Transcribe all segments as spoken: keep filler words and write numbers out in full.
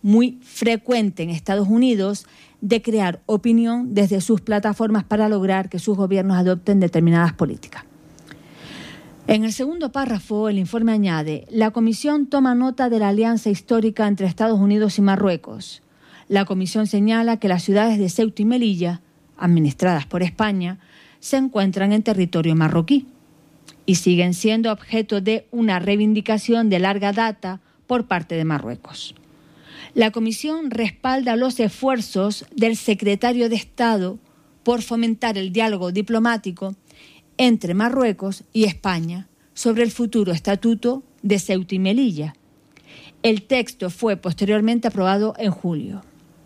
muy frecuente en Estados Unidos de crear opinión desde sus plataformas para lograr que sus gobiernos adopten determinadas políticas. En el segundo párrafo, el informe añade: la Comisión toma nota de la alianza histórica entre Estados Unidos y Marruecos. La Comisión señala que las ciudades de Ceuta y Melilla, administradas por España, se encuentran en territorio marroquí y siguen siendo objeto de una reivindicación de larga data por parte de Marruecos. La Comisión respalda los esfuerzos del secretario de Estado por fomentar el diálogo diplomático entre Marruecos y España sobre el futuro estatuto de Ceuta y Melilla. El texto fue posteriormente aprobado en julio.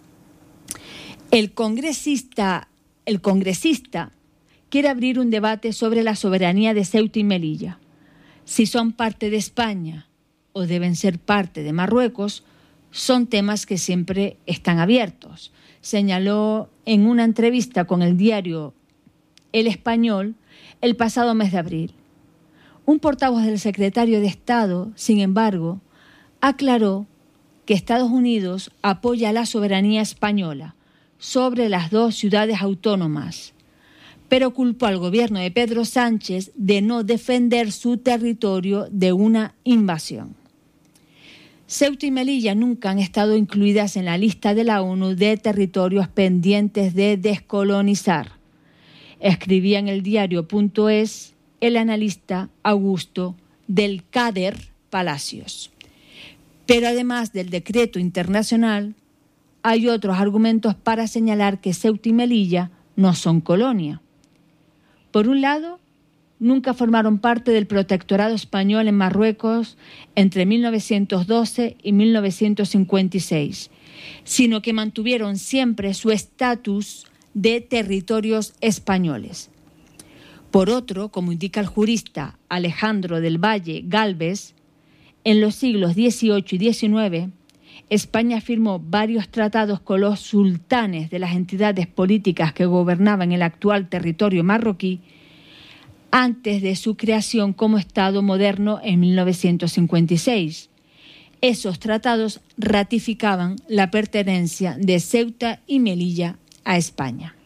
El congresista, el congresista quiere abrir un debate sobre la soberanía de Ceuta y Melilla. Si son parte de España o deben ser parte de Marruecos, son temas que siempre están abiertos, señaló en una entrevista con el diario El Español el pasado mes de abril. Un portavoz del secretario de Estado, sin embargo, aclaró que Estados Unidos apoya la soberanía española sobre las dos ciudades autónomas, pero culpó al gobierno de Pedro Sánchez de no defender su territorio de una invasión. Ceuta y Melilla nunca han estado incluidas en la lista de la ONU de territorios pendientes de descolonizar, escribía en el diario punto es el analista Augusto del Cader Palacios. Pero además del decreto internacional, hay otros argumentos para señalar que Ceuta y Melilla no son colonia. Por un lado, nunca formaron parte del protectorado español en Marruecos entre mil novecientos doce y mil novecientos cincuenta y seis, sino que mantuvieron siempre su estatus de territorios españoles. Por otro, como indica el jurista Alejandro del Valle Gálvez, en los siglos dieciocho y diecinueve, España firmó varios tratados con los sultanes de las entidades políticas que gobernaban el actual territorio marroquí antes de su creación como Estado moderno en mil novecientos cincuenta y seis. Esos tratados ratificaban la pertenencia de Ceuta y Melilla a España.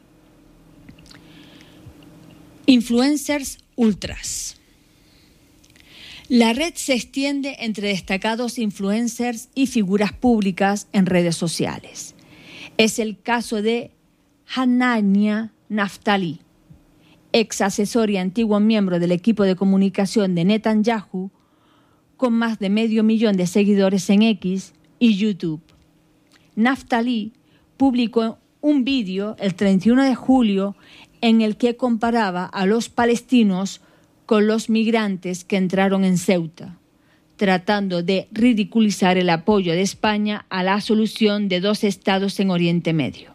Influencers ultras. La red se extiende entre destacados influencers y figuras públicas en redes sociales. Es el caso de Hanania Naftali, ex asesor y antiguo miembro del equipo de comunicación de Netanyahu, con más de medio millón de seguidores en X y YouTube. Naftali publicó un vídeo el treinta y uno de julio en el que comparaba a los palestinos con los migrantes que entraron en Ceuta, tratando de ridiculizar el apoyo de España a la solución de dos estados en Oriente Medio.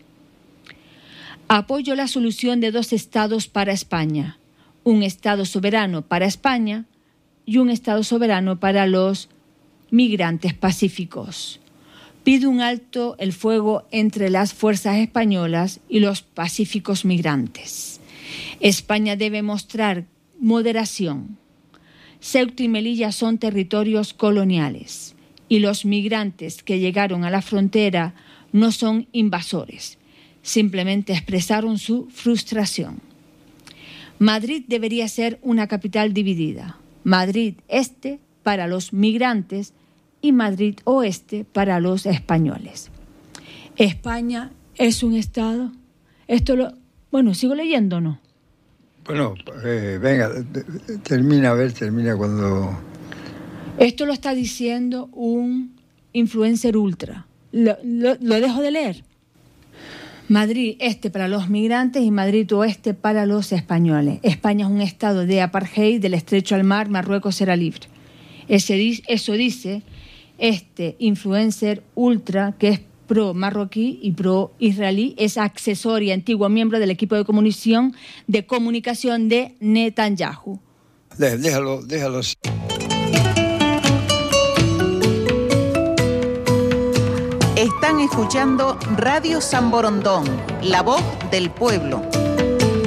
Apoyo la solución de dos estados para España, un estado soberano para España y un estado soberano para los migrantes pacíficos. Pide un alto el fuego entre las fuerzas españolas y los pacíficos migrantes. España debe mostrar moderación. Ceuta y Melilla son territorios coloniales y los migrantes que llegaron a la frontera no son invasores, simplemente expresaron su frustración. Madrid debería ser una capital dividida. Madrid Este para los migrantes y Madrid Oeste para los españoles. España es un estado. Esto lo, bueno, sigo leyendo, ¿no? Bueno, eh, venga, termina, a ver, termina cuando... Esto lo está diciendo un influencer ultra. Lo, lo, lo dejo de leer. Madrid Este para los migrantes y Madrid Oeste para los españoles. España es un estado de apartheid, del estrecho al mar, Marruecos será libre. Ese, eso dice este influencer ultra que es pro-marroquí y pro-israelí, es asesor y antiguo miembro del equipo de comunicación de comunicación de Netanyahu. Déjalo, déjalo. Están escuchando Radio San Borondón, la voz del pueblo.